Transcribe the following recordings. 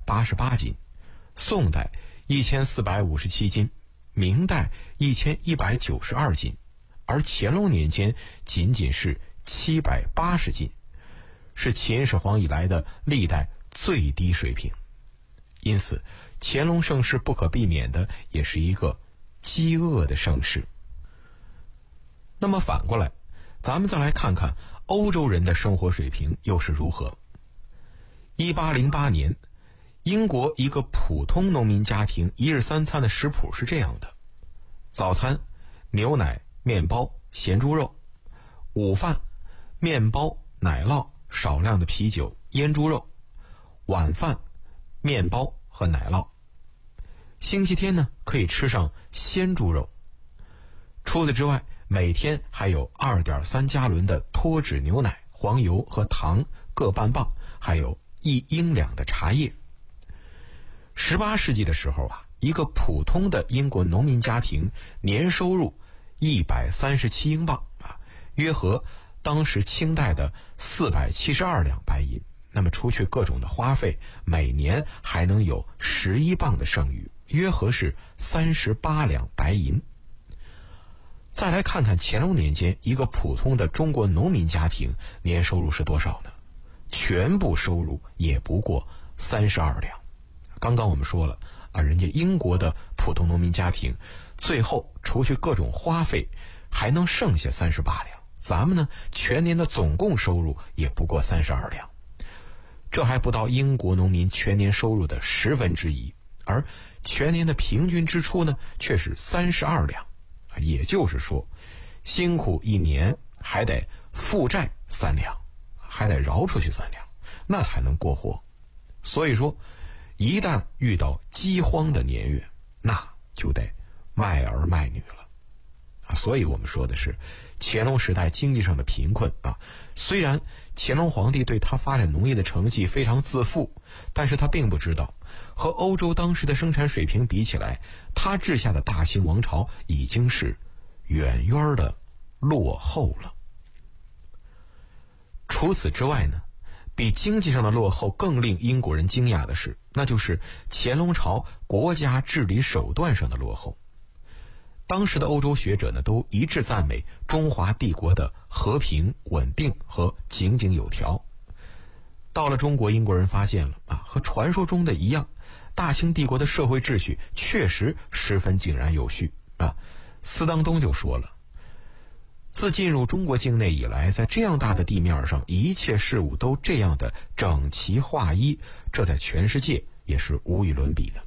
1188斤，宋代1457斤，明代1192斤，而乾隆年间仅仅是780斤，是秦始皇以来的历代最低水平。因此乾隆盛世不可避免的也是一个饥饿的盛世。那么反过来，咱们再来看看欧洲人的生活水平又是如何。1808年，英国一个普通农民家庭一日三餐的食谱是这样的：早餐牛奶、面包、咸猪肉；午饭面包、奶酪、少量的啤酒、腌猪肉；晚饭面包和奶酪。星期天呢，可以吃上鲜猪肉。除此之外，每天还有2.3加仑的脱脂牛奶、黄油和糖各半磅，还有1英两的茶叶。18世纪的时候啊，一个普通的英国农民家庭年收入137英镑啊，约合当时清代的472两白银。那么除去各种的花费，每年还能有11磅的剩余，约合是38两白银。再来看看乾隆年间一个普通的中国农民家庭年收入是多少呢？全部收入也不过32两。刚刚我们说了啊，人家英国的普通农民家庭最后除去各种花费还能剩下38两，咱们呢全年的总共收入也不过32两，这还不到英国农民全年收入的1/10，而全年的平均支出呢却是32两。也就是说，辛苦一年还得负债3两，还得饶出去3两，那才能过活。所以说，一旦遇到饥荒的年月，那就得卖儿卖女了啊。所以我们说的是乾隆时代经济上的贫困啊。虽然乾隆皇帝对他发展农业的成绩非常自负，但是他并不知道和欧洲当时的生产水平比起来，他治下的大清王朝已经是远远的落后了。除此之外呢，比经济上的落后更令英国人惊讶的是，那就是乾隆朝国家治理手段上的落后。当时的欧洲学者呢，都一致赞美中华帝国的和平、稳定和井井有条。到了中国，英国人发现了啊，和传说中的一样，大清帝国的社会秩序确实十分井然有序啊。司当东就说了，自进入中国境内以来，在这样大的地面上，一切事物都这样的整齐划一，这在全世界也是无与伦比的。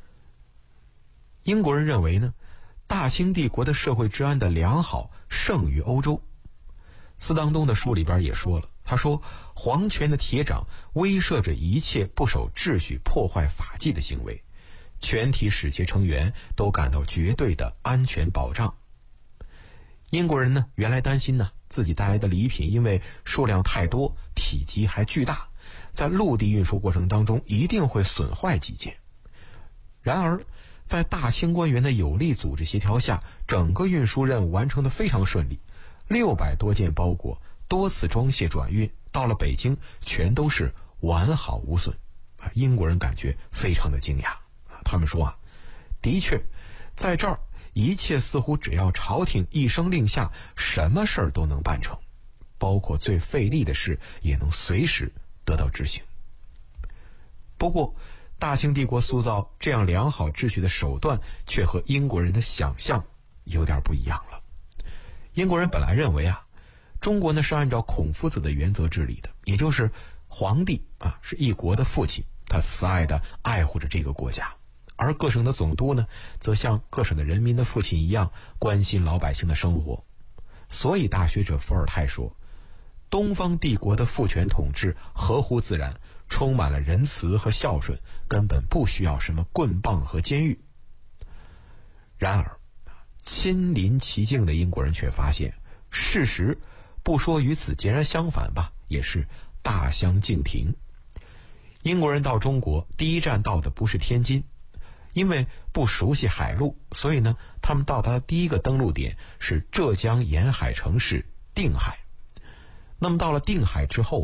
英国人认为呢，大清帝国的社会治安的良好胜于欧洲。司当东的书里边也说了，他说皇权的铁掌威慑着一切不守秩序、破坏法纪的行为，全体使节成员都感到绝对的安全保障。英国人呢，原来担心呢，自己带来的礼品因为数量太多，体积还巨大，在陆地运输过程当中一定会损坏几件。然而在大清官员的有力组织协调下，整个运输任务完成得非常顺利，600多件包裹多次装卸转运，到了北京全都是完好无损啊！英国人感觉非常的惊讶啊，他们说啊，的确在这儿一切似乎只要朝廷一声令下，什么事儿都能办成，包括最费力的事也能随时得到执行。不过大清帝国塑造这样良好秩序的手段却和英国人的想象有点不一样了。英国人本来认为啊，中国呢是按照孔夫子的原则治理的，也就是皇帝啊是一国的父亲，他慈爱的爱护着这个国家，而各省的总督呢则像各省的人民的父亲一样关心老百姓的生活。所以大学者伏尔泰说，东方帝国的父权统治合乎自然，充满了仁慈和孝顺，根本不需要什么棍棒和监狱。然而亲临其境的英国人却发现，事实不说与此截然相反吧，也是大相径庭。英国人到中国第一站到的不是天津，因为不熟悉海路，所以呢，他们到达的第一个登陆点是浙江沿海城市定海。那么到了定海之后啊，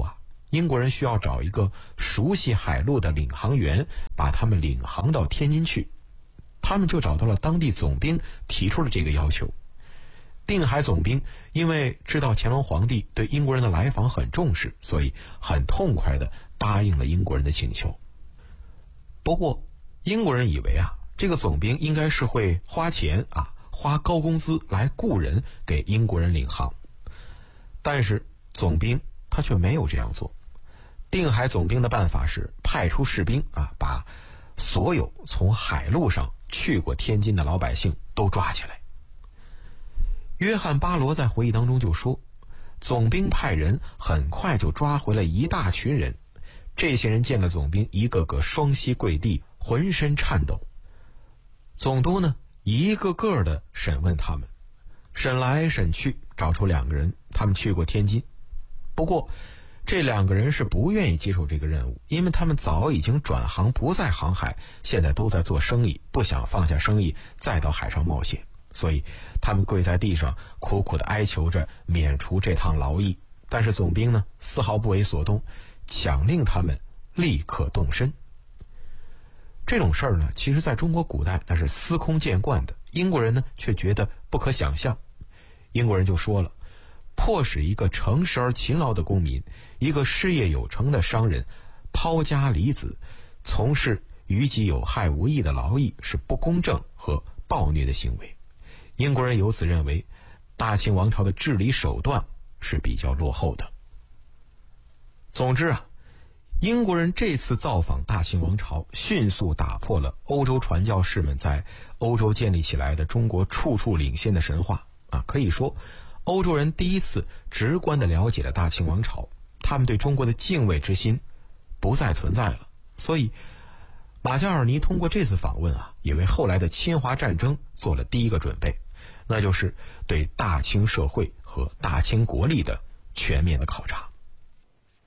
英国人需要找一个熟悉海路的领航员，把他们领航到天津去。他们就找到了当地总兵，提出了这个要求。定海总兵因为知道乾隆皇帝对英国人的来访很重视，所以很痛快地答应了英国人的请求。不过英国人以为这个总兵应该是会花钱花高工资来雇人给英国人领航，但是总兵他却没有这样做。定海总兵的办法是派出士兵把所有从海路上去过天津的老百姓都抓起来。约翰巴罗在回忆当中就说，总兵派人很快就抓回了一大群人，这些人见了总兵，一个个双膝跪地，浑身颤抖。总督呢，一个个的审问他们，审来审去，找出2个人，他们去过天津。不过这2个人是不愿意接受这个任务，因为他们早已经转行不再航海，现在都在做生意，不想放下生意再到海上冒险，所以他们跪在地上苦苦地哀求着免除这趟劳役。但是总兵呢，丝毫不为所动，强令他们立刻动身。这种事儿呢，其实在中国古代那是司空见惯的，英国人呢却觉得不可想象。英国人就说了，迫使一个诚实而勤劳的公民，一个事业有成的商人抛家离子，从事于己有害无益的劳役，是不公正和暴虐的行为。英国人由此认为大清王朝的治理手段是比较落后的。总之英国人这次造访大清王朝，迅速打破了欧洲传教士们在欧洲建立起来的中国处处领先的神话可以说欧洲人第一次直观地了解了大清王朝，他们对中国的敬畏之心不再存在了。所以马加尔尼通过这次访问也为后来的侵华战争做了第一个准备，那就是对大清社会和大清国力的全面的考察。